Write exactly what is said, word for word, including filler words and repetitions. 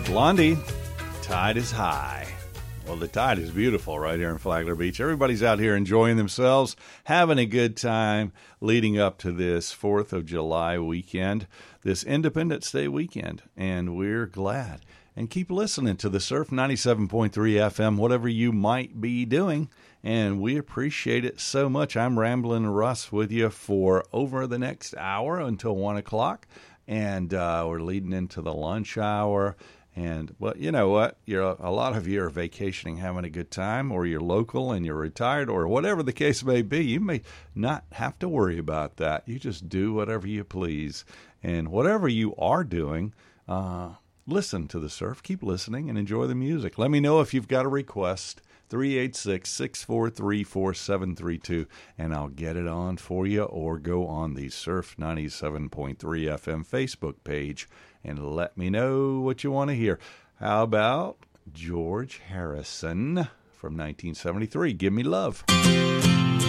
Blondie, tide is high. Well, the tide is beautiful right here in Flagler Beach. Everybody's out here enjoying themselves, having a good time leading up to this fourth of July weekend, this Independence Day weekend, and we're glad. And keep listening to the Surf ninety-seven point three F M, whatever you might be doing, and we appreciate it so much. I'm Ramblin' Russ with you for over the next hour until one o'clock, and uh, we're leading into the lunch hour. And, well, you know what? You're a lot of you are vacationing, having a good time, or you're local and you're retired, or whatever the case may be. You may not have to worry about that. You just do whatever you please. And whatever you are doing, uh, listen to the surf. Keep listening and enjoy the music. Let me know if you've got a request, three eight six, six four three, four seven three two, and I'll get it on for you, or go on the Surf ninety-seven point three F M Facebook page and let me know what you want to hear. How about George Harrison from nineteen seventy-three? Give Me Love.